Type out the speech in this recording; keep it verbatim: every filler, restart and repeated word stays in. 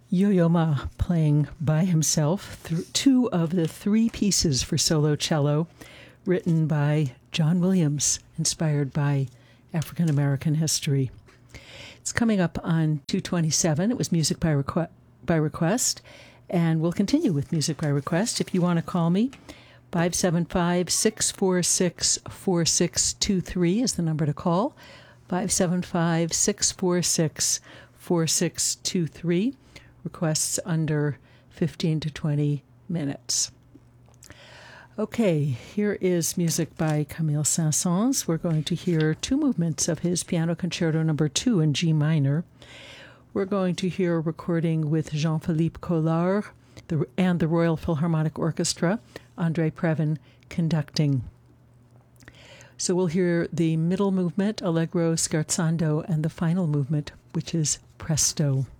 Yo-Yo Ma playing by himself th- two of the three pieces for solo cello written by John Williams, inspired by African American history. It's coming up on two twenty-seven. It was music by, requ- by request, and we'll continue with music by request. If you want to call me, five seven five, six four six, four six two three is the number to call, five seven five, six four six, four six two three. Requests under fifteen to twenty minutes. Okay, here is music by Camille Saint-Saëns. We're going to hear two movements of his Piano Concerto number two in G minor. We're going to hear a recording with Jean-Philippe Collard the, and the Royal Philharmonic Orchestra, André Previn conducting. So we'll hear the middle movement, Allegro Scherzando, and the final movement, which is Presto.